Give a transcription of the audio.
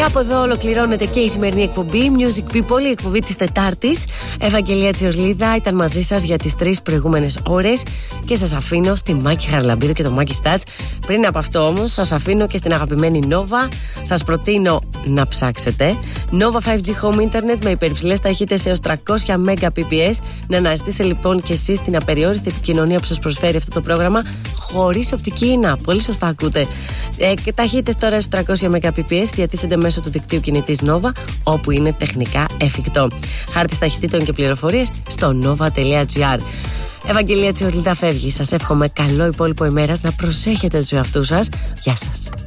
Κάπου εδώ ολοκληρώνεται και η σημερινή εκπομπή Music People, η εκπομπή της Τετάρτης. Ευαγγελία Τσιορλίδα ήταν μαζί σας για τις 3 προηγούμενες ώρες και σας αφήνω στη Μάκη Χαρλαμπίδου και το Μάκη Στάτς. Πριν από αυτό όμως, σας αφήνω και στην αγαπημένη Nova. Σας προτείνω να ψάξετε Nova 5G Home Internet με υπερυψηλές ταχύτητες έως 300 Mbps. Να αναζητήσετε λοιπόν και εσείς την απεριόριστη επικοινωνία που σας προσφέρει αυτό το πρόγραμμα χωρίς οπτική ίνα. Πολύ σωστά ακούτε. Και ταχύτητες τώρα έως 300 Mbps διατίθενται μέσω του δικτύου κινητής Nova, όπου είναι τεχνικά εφικτό. Χάρτης ταχυτήτων και πληροφορίες στο nova.gr. Ευαγγελία Τσιορλίδα φεύγει. Σας εύχομαι καλό υπόλοιπο ημέρας, να προσέχετε τους εαυτούς σας. Γεια σας.